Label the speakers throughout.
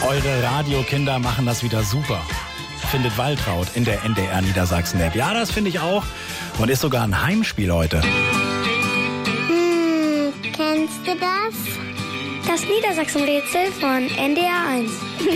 Speaker 1: Eure Radiokinder machen das wieder super, findet Waltraud in der NDR Niedersachsen-App. Ja, das finde ich auch. Und ist sogar ein Heimspiel heute.
Speaker 2: Kennst du das? Das Niedersachsen-Rätsel von NDR 1.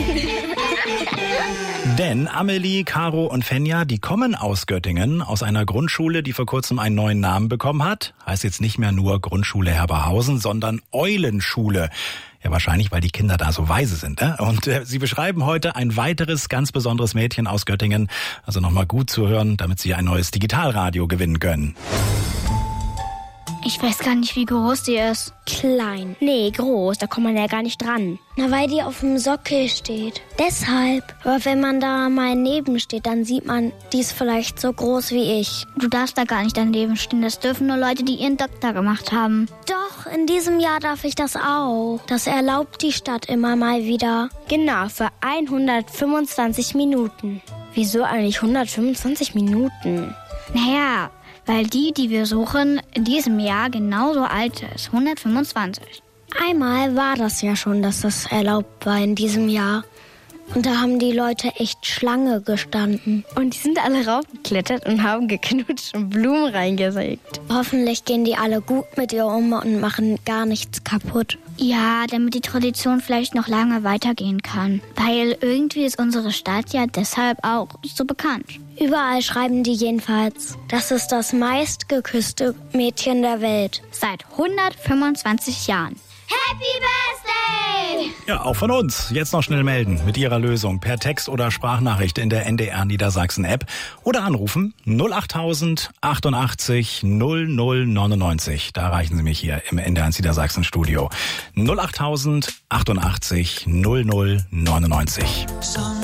Speaker 1: Denn Amelie, Caro und Fenja, die kommen aus Göttingen, aus einer Grundschule, die vor kurzem einen neuen Namen bekommen hat. Heißt jetzt nicht mehr nur Grundschule Herberhausen, sondern Eulenschule. Ja, wahrscheinlich, weil die Kinder da so weise sind. Ne? Und sie beschreiben heute ein weiteres ganz besonderes Mädchen aus Göttingen. Also nochmal gut zuhören, damit sie ein neues Digitalradio gewinnen können.
Speaker 3: Ich weiß gar nicht, wie groß die ist.
Speaker 2: Klein. Nee, groß. Da kommt man ja gar nicht dran. Na, weil die auf dem Sockel steht. Deshalb. Aber wenn man da mal neben steht, dann sieht man, die ist vielleicht so groß wie ich.
Speaker 3: Du darfst da gar nicht daneben stehen. Das dürfen nur Leute, die ihren Doktor gemacht haben.
Speaker 2: Doch, in diesem Jahr darf ich das auch. Das erlaubt die Stadt immer mal wieder. Genau, für 125 Minuten. Wieso eigentlich 125 Minuten?
Speaker 3: Naja, weil die wir suchen, in diesem Jahr genauso alt ist. 125.
Speaker 2: Einmal war das ja schon, dass das erlaubt war in diesem Jahr. Und da haben die Leute echt Schlange gestanden. Und die sind alle raufgeklettert und haben geknutscht und Blumen reingesägt. Hoffentlich gehen die alle gut mit ihr um und machen gar nichts kaputt.
Speaker 3: Ja, damit die Tradition vielleicht noch lange weitergehen kann. Weil irgendwie ist unsere Stadt ja deshalb auch so bekannt.
Speaker 2: Überall schreiben die jedenfalls, das ist das meistgeküsste Mädchen der Welt.
Speaker 3: Seit 125 Jahren.
Speaker 2: Happy Birthday!
Speaker 1: Ja, auch von uns. Jetzt noch schnell melden mit Ihrer Lösung per Text oder Sprachnachricht in der NDR Niedersachsen App oder anrufen 08000 88 0099. Da erreichen Sie mich hier im NDR Niedersachsen Studio. 08000 88 0099.